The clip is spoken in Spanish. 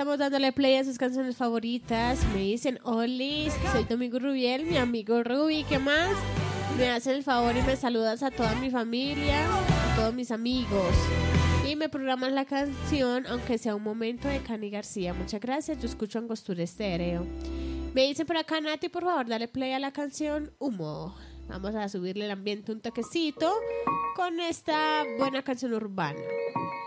estamos dándole play a sus canciones favoritas. Me dicen, Oli, soy Domingo Rubiel, mi amigo Ruby, ¿qué más? Me hacen el favor y me saludas a toda mi familia, a todos mis amigos. Y me programan la canción, aunque sea un momento, de Cani García. Muchas gracias, yo escucho Angostura Estéreo. Me dicen por acá, Nati, por favor, dale play a la canción Humo. Vamos a subirle el ambiente un toquecito con esta buena canción urbana.